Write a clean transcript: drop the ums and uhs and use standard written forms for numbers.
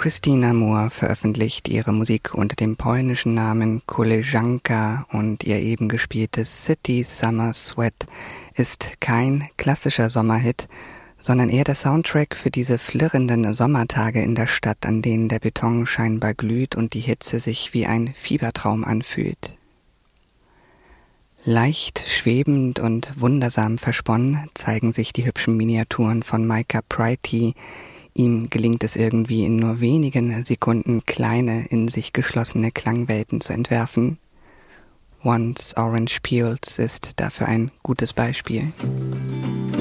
Christina Moore veröffentlicht ihre Musik unter dem polnischen Namen Koleżanka und ihr eben gespieltes City Summer Sweat ist kein klassischer Sommerhit, sondern eher der Soundtrack für diese flirrenden Sommertage in der Stadt, an denen der Beton scheinbar glüht und die Hitze sich wie ein Fiebertraum anfühlt. Leicht schwebend und wundersam versponnen zeigen sich die hübschen Miniaturen von Micah Pryti. Ihm gelingt es irgendwie in nur wenigen Sekunden kleine, in sich geschlossene Klangwelten zu entwerfen. Once Orange Peels ist dafür ein gutes Beispiel.